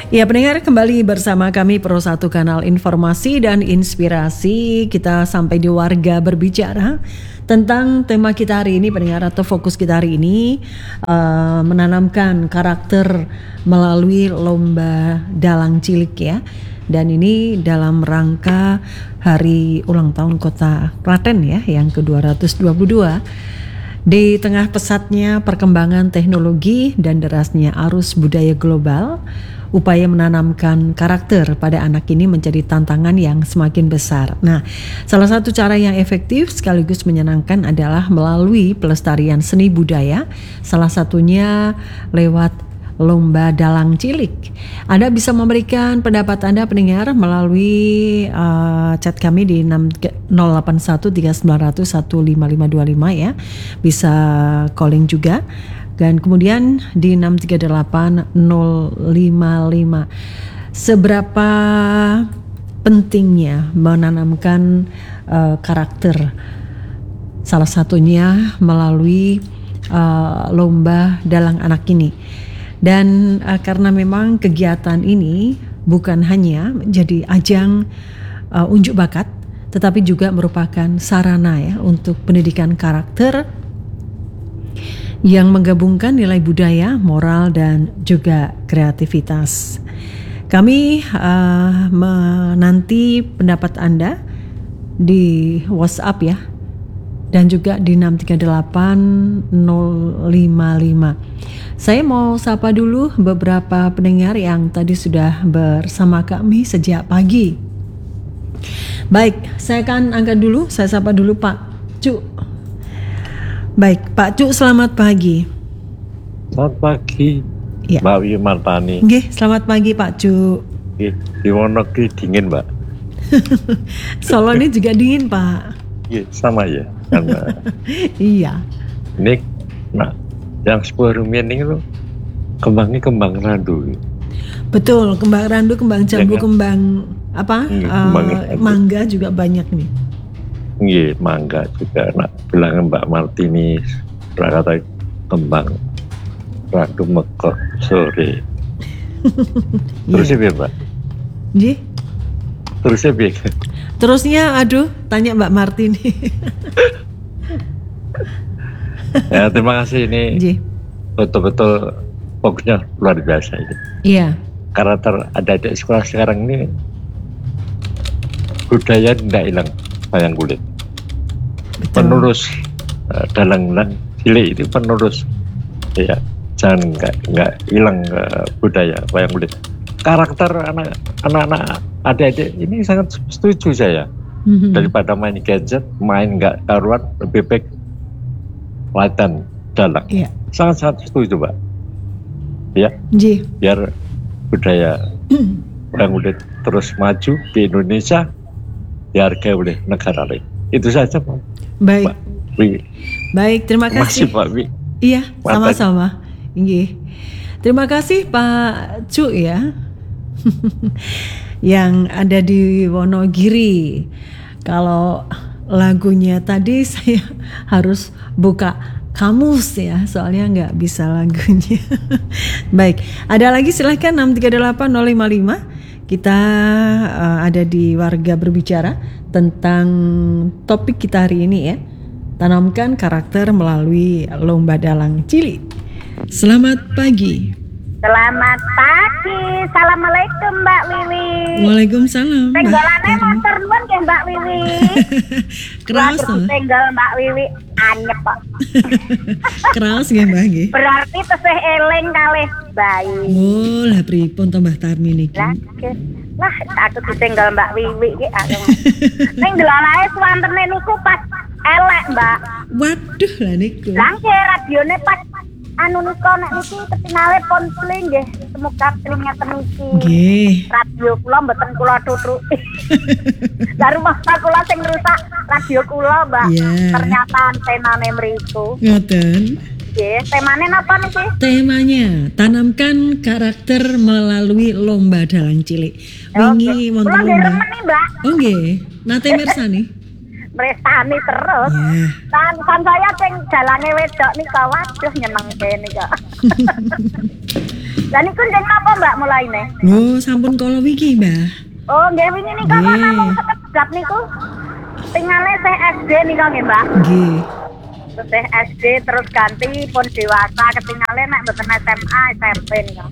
Ya, pendengar, kembali bersama kami Pro 1 Kanal Informasi dan Inspirasi. Kita sampai di Warga Berbicara tentang tema kita hari ini, pendengar, atau fokus kita hari ini menanamkan karakter melalui lomba dalang cilik ya. Dan ini dalam rangka hari ulang tahun Kota Klaten ya, yang ke-222. Di tengah pesatnya perkembangan teknologi dan derasnya arus budaya global, upaya menanamkan karakter pada anak ini menjadi tantangan yang semakin besar. Nah, salah satu cara yang efektif sekaligus menyenangkan adalah melalui pelestarian seni budaya, salah satunya lewat lomba dalang cilik. Anda bisa memberikan pendapat Anda, pendengar, melalui chat kami di 08139001555 ya. Bisa calling juga. Dan kemudian di 638055. Seberapa pentingnya menanamkan karakter? Salah satunya melalui lomba dalang anak ini. Dan karena memang kegiatan ini bukan hanya menjadi ajang unjuk bakat, tetapi juga merupakan sarana ya untuk pendidikan karakter yang menggabungkan nilai budaya, moral, dan juga kreativitas. Kami menanti pendapat Anda di WhatsApp ya, dan juga di 638055. Saya mau sapa dulu beberapa pendengar yang tadi sudah bersama kami sejak pagi. Baik, saya akan angkat dulu, saya sapa dulu Pak Cuk. Baik, Pak Cuk, selamat pagi. Selamat pagi, ya. Mbak Wimartani. Nggih, selamat pagi Pak Cuk. Di Wonogiri dingin, Mbak. Solo ini juga dingin, Pak. Iya, sama ya. Karena iya. Ini, nah, yang sebuah rumian ini loh, kembangnya kembang randu. Betul, kembang randu, kembang jambu, ya, kembang apa? Mangga juga banyak nih. Iya, mangga juga. Nak bilang Mbak Martini, kata kembang randu mekok sore. Terusnya biar Mbak. Iya. Terusnya biar. Terusnya, aduh, tanya Mbak Martini. Ya, terima kasih, ini betul-betul fokusnya luar biasa ini. Iya. Karakter adik-adik sekolah sekarang ini budaya tidak hilang, wayang kulit. Betul. Penerus dalang cilik itu penerus, ya, jangan nggak hilang budaya wayang kulit. Karakter anak-anak adik-adik ini sangat setuju saya. Daripada main gadget, main nggak karuan, lebih baik latihan dalang. Iya. Sangat setuju, Pak. Ya. Biar budaya wayang kulit terus maju di Indonesia, dihargai oleh negara lain. Itu saja, Pak. Baik. Pak Wi. Baik, terima kasih. Masih, Pak Wi. Iya, sama-sama. Nggih. Terima kasih Pak Cu ya. Yang ada di Wonogiri. Kalau lagunya tadi saya harus buka kamus ya, soalnya nggak bisa lagunya. Baik, ada lagi silahkan 638055. Kita ada di Warga Berbicara tentang topik kita hari ini ya, tanamkan karakter melalui lomba dalang cilik. Selamat pagi. Selamat pagi. Assalamualaikum Mbak Wiwi. Waalaikumsalam. Tenggalannya motor nuwun nggih Mbak Wiwi. Kraos to. Tenggal Mbak Wiwi anyep kok. Kraos nggih Mbak nggih. Berarti tesih eling kalih bayi. Oh, lah pripun to Mbah Tarmi niki? Lah, aku ditinggal Mbak Wiwi iki aku. Ning delalae swantene niku pas elek, Mbak. Waduh lah niku. Lah radione pas anu niku nek niki ketingale ponsel nggih, semoga telinga teniki. Nggih. Radio kula mboten kula tutruki. Lah rumah kula sing rusak radio kula, Mbak. Yeah. Ternyata antenane mriku. Ngoten. Nggih, temane napa niki? Temanya tanamkan karakter melalui lomba dalang cilik. Wingi wonten lomba. Mbak. Oh nggih, nate mirsani. Resani terus. Kan saya sing dalange wedok nika waduh nyenengke nika. Lah niku ndek napa Mbak mulaine? Oh, sampun kala wiki, Mbah. Oh, nggih wingi niku kok namung sekedap niku. Tingale saya SD niku nggih, Mbak. Nggih. Terus SD terus ganti pun dewasa ketinggalan nek mboten SMA SMP niku.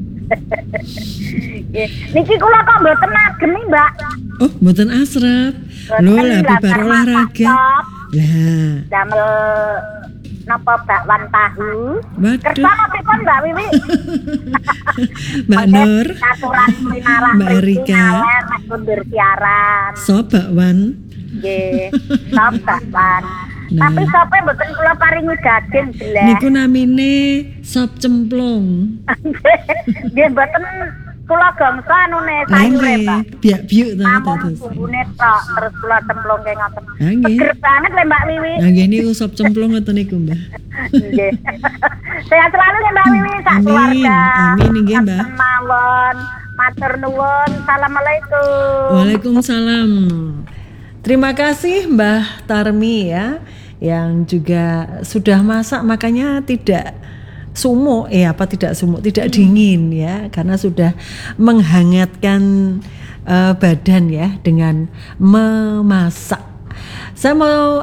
Niki kula kok mboten agem nih, Mbak. Oh, mboten asrep. Lho, lah bar olahraga. Lah, damel napa bakwan tahu. Kersa pripun Mbak Wiwi? Mbak Nur. Aturan minara Mbak Erika. Nek kundur siaran. Sop bakwan. Nggih, sop bakwan. Tapi sope mboten kula paringi daging jelas. Niku namine sop cemplung. Nggih mboten kula gangsa anune sayure, Mbak. Biak-biuk ta terus. Bumbune tok terus kula cemplungke ngoten. Nggih. Seger banget lho Mbak Wiwi. Lah nggih niku sop cemplung ngoten niku, Mbak. Nggih. Sehat selalu ya Mbak Wiwi sak keluarga. Amin nggih, Mbak. Mawon. Matur nuwun. Assalamualaikum. Waalaikumsalam. Terima kasih Mbah Tarmi ya, yang juga sudah masak makanya tidak sumuk, tidak dingin ya, karena sudah menghangatkan badan ya dengan memasak. Saya mau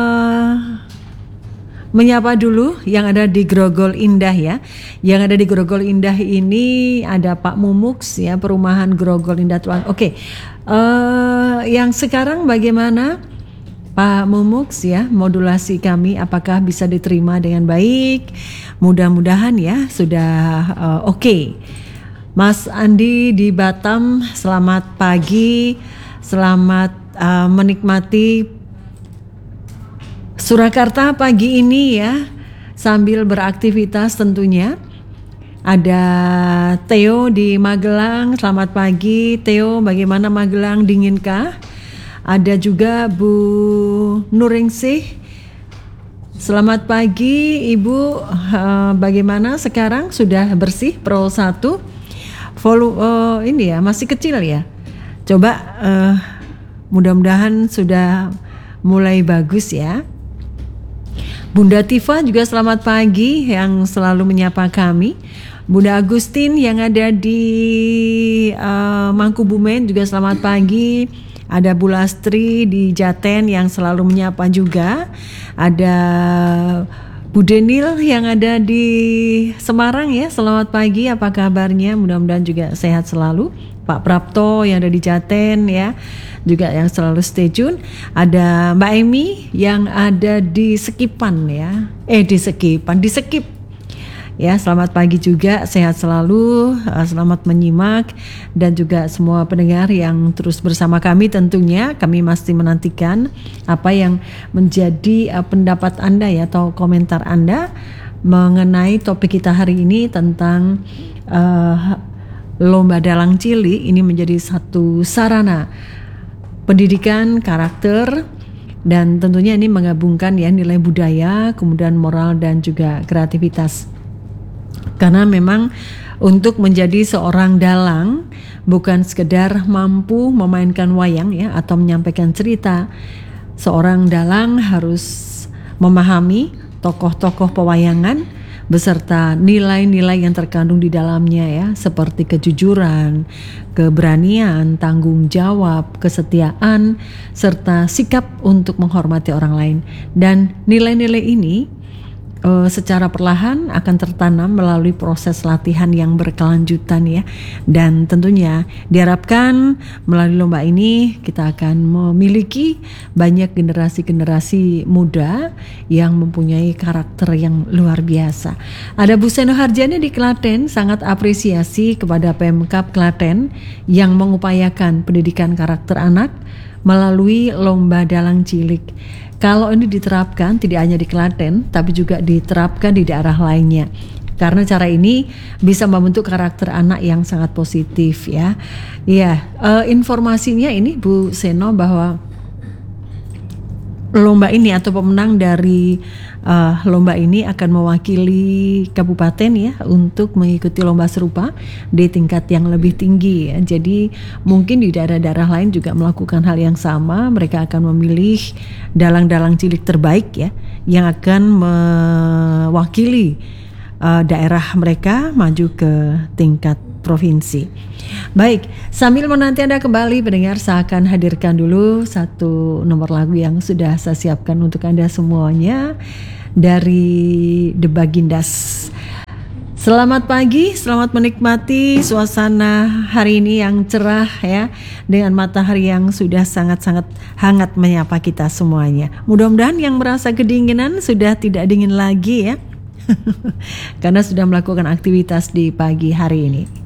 menyapa dulu yang ada di Grogol Indah ya. Yang ada di Grogol Indah ini ada Pak Mumuks ya, Perumahan Grogol Indah Tuan. Oke. Yang sekarang bagaimana Pak Mumuks ya, modulasi kami apakah bisa diterima dengan baik? Mudah-mudahan ya sudah oke. Mas Andi di Batam, selamat pagi. Selamat menikmati Surakarta pagi ini ya, sambil beraktivitas tentunya. Ada Theo di Magelang, selamat pagi Theo, bagaimana Magelang, dinginkah? Ada juga Bu Nuringsih, selamat pagi Ibu, bagaimana sekarang, sudah bersih Pro 1? Ini ya masih kecil ya, coba mudah-mudahan sudah mulai bagus ya. Bunda Tifa juga selamat pagi yang selalu menyapa kami. Bunda Agustin yang ada di Mangkubumen juga selamat pagi. Ada Bu Lastri di Jaten yang selalu menyapa juga. Ada Bu Denil yang ada di Semarang ya, selamat pagi, apa kabarnya? Mudah-mudahan juga sehat selalu. Pak Prapto yang ada di Jaten ya, juga yang selalu stay tune. Ada Mbak Emi yang ada di Sekipan ya, di Sekip ya, selamat pagi juga, sehat selalu, selamat menyimak, dan juga semua pendengar yang terus bersama kami. Tentunya kami masih menantikan apa yang menjadi pendapat Anda ya, atau komentar Anda mengenai topik kita hari ini tentang Lomba Dalang Cilik. Ini menjadi satu sarana pendidikan karakter, dan tentunya ini menggabungkan ya nilai budaya, kemudian moral dan juga kreativitas. Karena memang untuk menjadi seorang dalang bukan sekedar mampu memainkan wayang ya atau menyampaikan cerita. Seorang dalang harus memahami tokoh-tokoh pewayangan beserta nilai-nilai yang terkandung di dalamnya ya, seperti kejujuran, keberanian, tanggung jawab, kesetiaan, serta sikap untuk menghormati orang lain. Dan nilai-nilai ini secara perlahan akan tertanam melalui proses latihan yang berkelanjutan ya. Dan tentunya diharapkan melalui lomba ini kita akan memiliki banyak generasi-generasi muda yang mempunyai karakter yang luar biasa. Ada Bu Seno Harjani di Klaten, sangat apresiasi kepada Pemkab Klaten yang mengupayakan pendidikan karakter anak melalui lomba dalang cilik. Kalau ini diterapkan tidak hanya di Klaten, tapi juga diterapkan di daerah lainnya. Karena cara ini bisa membentuk karakter anak yang sangat positif ya. Iya, informasinya ini Bu Seno bahwa lomba ini atau pemenang dari lomba ini akan mewakili kabupaten ya untuk mengikuti lomba serupa di tingkat yang lebih tinggi ya. Jadi mungkin di daerah-daerah lain juga melakukan hal yang sama. Mereka akan memilih dalang-dalang cilik terbaik ya yang akan mewakili daerah mereka maju ke tingkat provinsi. Baik, sambil menanti Anda kembali pendengar, saya akan hadirkan dulu satu nomor lagu yang sudah saya siapkan untuk Anda semuanya dari The Bagindas. Selamat pagi, selamat menikmati suasana hari ini yang cerah ya, dengan matahari yang sudah sangat-sangat hangat menyapa kita semuanya. Mudah-mudahan yang merasa kedinginan sudah tidak dingin lagi ya, karena sudah melakukan aktivitas di pagi hari ini.